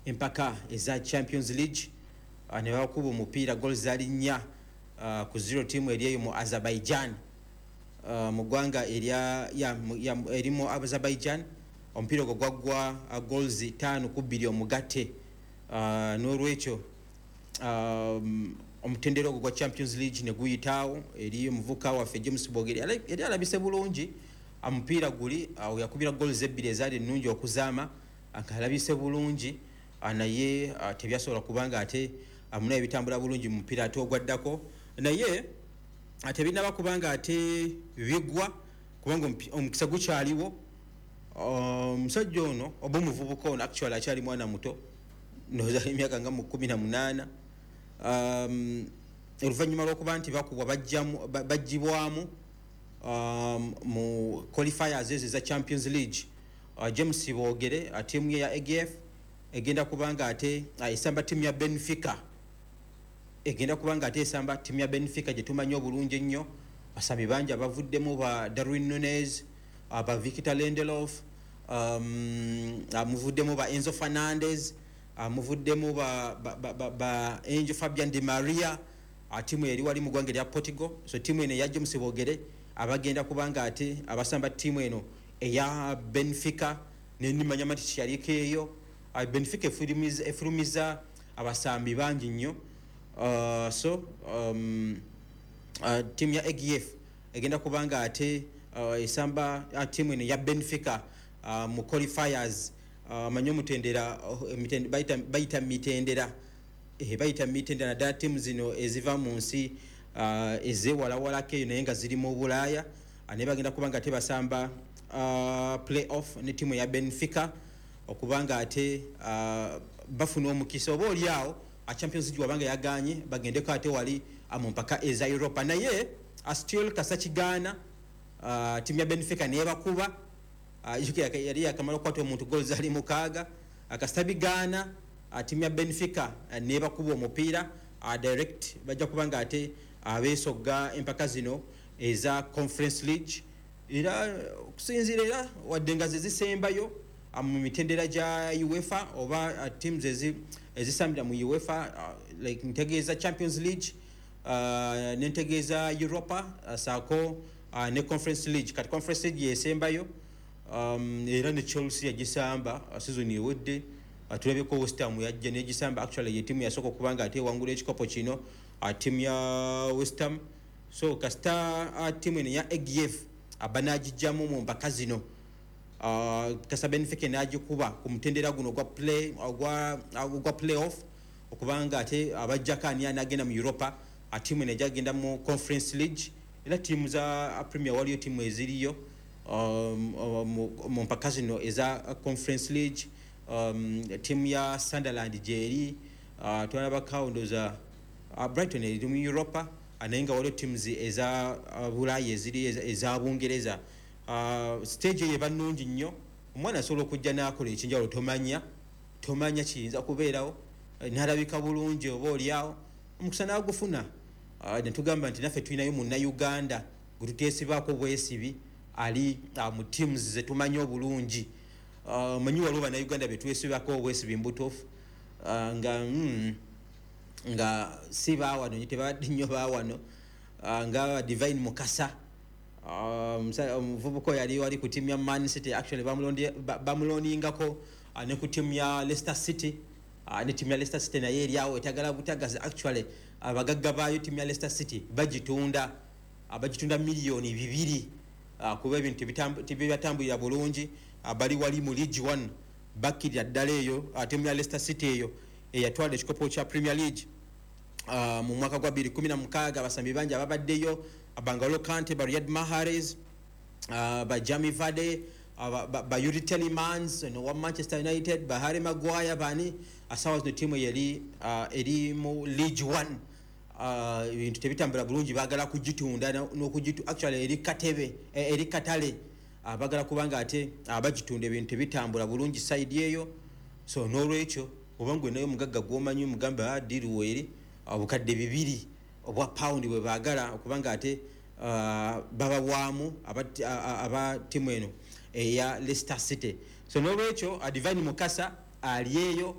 empaka eza Champions League ne bakuba omupiira goals zali 4 ku 0 timu eriyo mu Azerbaijan mu gwanga erimo Azerbaijan omupiira gwagwa goals 5 ku 2 omugatte n'olwekyo omutendero gwa Champions League ne guyitaawo eri omuvuka waffe James Bogeri yali alabise bulungi omupiira guli yakubira goals 2 ezali nnungi okuzaama akalabise bulungi naye tebyasobola kubanga ate amuna ebitambula bulungi mu mupiira ate ogwaddako naye ate binaba kubanga ate bigwa kubanga omukisa gukyaliwo omusajja ono oba omuvubuka ono actually akyali mwana muto noza emyaka nga mu 18 oluvannyuma lw'okuba nti bakubwa bajjibwamu mu qualifiers ezo za Champions League James Bogere tiimu ya AGF egenda kubanga ate esamba tiimu ya Benfica egenda kubanga ate esamba tiimu ya Benfica gye tumanyi obulungi ennyo basami bangi abavuddemu ba Darwin Nunez ba Victor Lindelof amuvuddemu ba Enzo Fernandez amuvuddemu ba Angel Fabian Di Maria tiimu eri wali mu ggwanga lya Portugal so tiimu eno ya James Bogere abagenda kubanga ate abasamba tiimu eno eya Benfica nenimanya mati yaliko eyo Benfica efulumiza abasambi bangi nnyo tiimu ya AGF egenda kubanga ate esamba tiimu eno ya Benfica mu qualifiers manyo mutendera bayita mitendera naddala tiimu zino eziva mu nsi ezewalawalako eyo naye nga ziri mu Bulaaya ne bagenda kubanga ate basamba play-off ne tiimu ya Benfica okubanga ate bafuna omukisa oba oliawo Champions League wabanga yaganye bagendeko ate wali mu mpaka eza Europa naye still kasakigana tiimu ya Benfica nebakuba yali yakamala okukwata omuntu goals ali mukaaga akastabigana tiimu ya Benfica nebakuba omupiira direct bajja kubanga ate abeesogga empaka zino eza Conference League era okusinziira era wadde nga zezisembayo mu mitendera gya UEFA oba teams ezisambira mu UEFA like ntegeeza Champions League nentegeeza Europa saako ne Conference League kati Conference League yesembayo era ne Chelsea yagisamba season ewedde tulabeko West Ham yajja negisamba actually ye timu yasooka okubanga ate wangula ekikopo kino timu ya West Ham so kasita timu eno ya AGF abanagijjamu mu mpaka zino kasa Benfica n'agikuba ku mutendera guno gwa play-off okubanga ate abajjako ani anagenda mu Europa tiimu eno ejagenda mu Conference League era tiimu za Premier waliyo tiimu eziriyo mu mpaka zino eza Conference League tiimu ya Sunderland gyeri twalaba kaundoza Brighton eri mu Europa naye nga waliyo tiimu eza Bulaaya eziri eza Bungereza stage ye bannungi nnyo omwana asobola okujja n'akola ekinjawulo tomanya kiyinza kubeerawo n'alabika bulungi oba oliawo omukisa n'agufuna netugamba nti naffe tulinayo Munnayuganda gwe tuteesibaako bwesibi ali mu teams zetumanyi obulungi manyi waliwo Bannayuganda betwesibako obwesibi mbutuufu nga si baawano tebadde nnyo baawano nga Divine Mukasa omuvubuka yali wali ku tiimu ya Man City actually bamulondingako ne ku tiimu ya Leicester City ne tiimu ya Leicester City naye eriawo etagala butagazi actually abagagga baayo tiimu ya Leicester City bagitunda miliyoni 2 kuba ebintu tibibatambulira bulungi bali wali mu League 1 bakkirira ddala eyo tiimu ya Leicester City eyo eyatwala ekikopo kya Premier League mu mwaka gwa 2016 abasambi bangi ababaddeyo Bangalo Kante ba Riyad Mahrez ba Jamie Vardy ba Yuri Tielemans wa Manchester United ba Harry Maguire bani asawa no timu eri mu League 1 ibintu tebitambula bulungi bagala kugitunda n'okugitu actually eri katale bagala kubanga ate abagitunda ebintu bitambula bulungi side eyo so n'olwekyo obangwe nayo mugagga gwomanyi mugamba diru eri obukadde 2 obwa pound bwe bagala okubanga ate baba waamu aba timu eno eya Leicester City so n'olwekyo Divine Mukasa aliyeyo